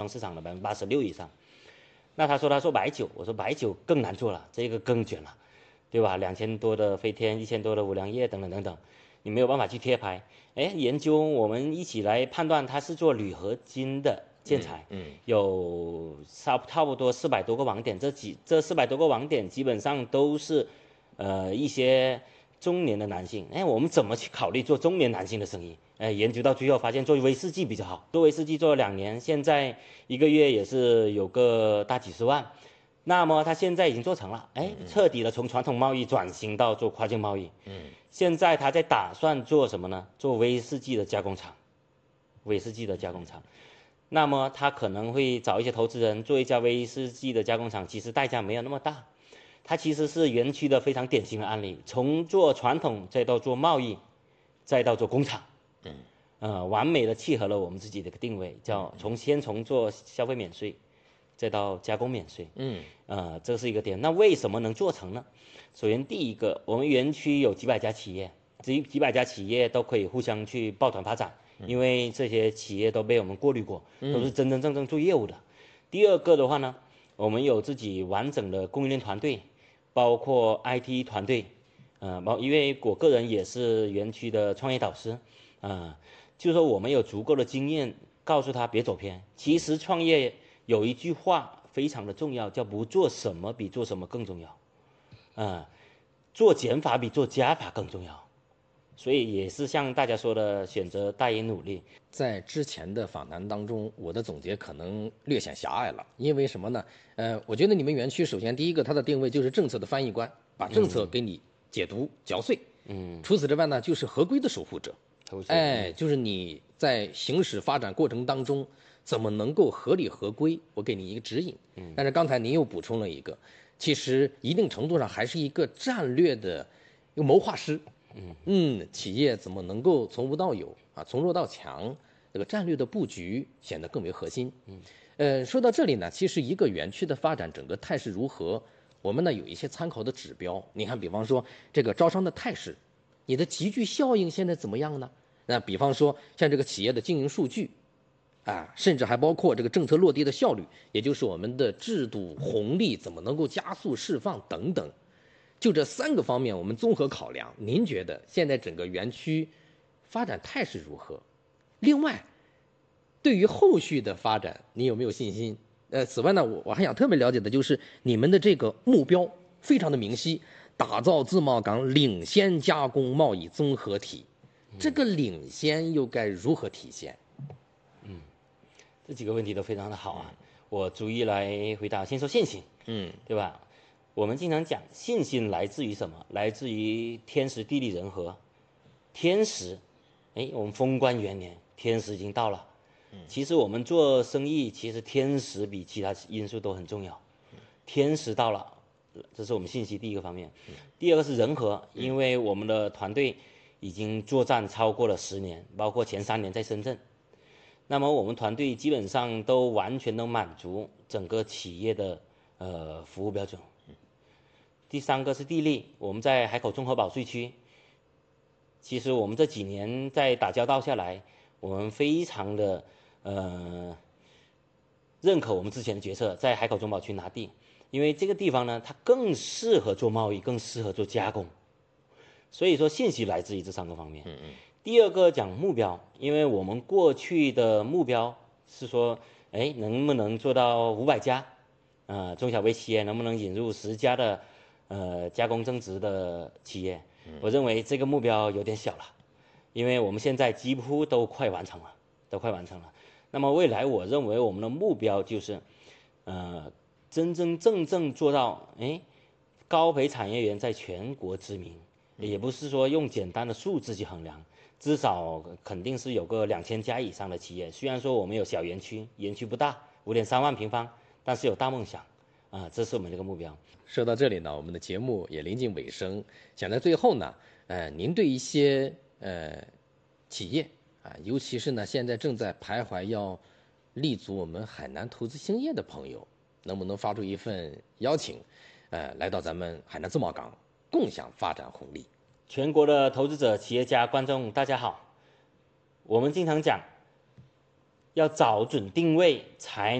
市场的86%以上。那他说白酒，我说白酒更难做了，这个更卷了，对吧？2000多的飞天，1000多的五粮液等等等等，你没有办法去贴牌。研究我们一起来判断，它是做铝合金的建材，有差不多400多个网点，这400多个网点基本上都是一些中年的男性。我们怎么去考虑做中年男性的生意？研究到最后发现做威士忌比较好，做威士忌做了2年，现在1个月也是有个大几十万。那么他现在已经做成了，彻底的从传统贸易转型到做跨境贸易。现在他在打算做什么呢？做威士忌的加工厂，威士忌的加工厂。那么他可能会找一些投资人做一家威士忌的加工厂，其实代价没有那么大。它其实是园区的非常典型的案例，从做传统再到做贸易，再到做工厂。完美的契合了我们自己的一个定位，叫先从做消费免税，再到加工免税。这是一个点。那为什么能做成呢？首先第一个，我们园区有几百家企业，几百家企业都可以互相去抱团发展，因为这些企业都被我们过滤过，都是真真正正做业务的。第二个的话呢，我们有自己完整的供应链团队，包括 IT 团队，因为我个人也是园区的创业导师，就是说我们有足够的经验，告诉他别走偏。其实创业有一句话非常的重要，叫不做什么比做什么更重要。做减法比做加法更重要，所以也是像大家说的，选择大于努力。 在之前的访谈当中，我的总结可能略显狭隘了，因为什么呢？我觉得你们园区首先第一个，它的定位就是政策的翻译官，把政策给你解读嚼碎。除此之外呢，就是合规的守护者。就是你在行驶发展过程当中，怎么能够合理合规？我给你一个指引。但是刚才您又补充了一个。其实一定程度上还是一个战略的一个谋划师。企业怎么能够从无到有从弱到强，这个战略的布局显得更为核心。说到这里呢，其实一个园区的发展整个态势如何，我们呢有一些参考的指标。你看，比方说这个招商的态势，你的集聚效应现在怎么样呢？那比方说像这个企业的经营数据。甚至还包括这个政策落地的效率，也就是我们的制度红利怎么能够加速释放等等。就这3个方面，我们综合考量，您觉得现在整个园区发展态势如何？另外，对于后续的发展，你有没有信心？此外呢，我还想特别了解的就是你们的这个目标非常的明晰，打造自贸港领先加工贸易综合体。这个领先又该如何体现？ 这几个问题都非常的好啊，我逐一来回答。先说信心，对吧？我们经常讲信心来自于什么？来自于天时地利人和。天时，我们封关元年，天时已经到了。其实我们做生意，其实天时比其他因素都很重要。天时到了，这是我们信息第一个方面。第二个是人和，因为我们的团队已经作战超过了10年，包括前3年在深圳。那么我们团队基本上都完全能满足整个企业的服务标准。第3个是地利，我们在海口综合保税区，其实我们这几年在打交道下来，我们非常的认可我们之前的决策，在海口中保区拿地，因为这个地方呢，它更适合做贸易，更适合做加工。所以说信息来自于这3个方面。第二个讲目标，因为我们过去的目标是说，能不能做到500家，中小微企业能不能引入10家的加工增值的企业？我认为这个目标有点小了，因为我们现在几乎都快完成了。那么未来我认为我们的目标就是，真真正正做到，高培产业园在全国知名，也不是说用简单的数字去衡量。至少肯定是有个2000家以上的企业。虽然说我们有小园区，园区不大，5.3万平方，但是有大梦想，这是我们这个目标。 说到这里呢，我们的节目也临近尾声，想在最后呢，您对一些企业尤其是呢现在正在徘徊要立足我们海南投资兴业的朋友，能不能发出一份邀请，来到咱们海南自贸港，共享发展红利？ 全国的投资者、企业家、观众，大家好。我们经常讲，要找准定位才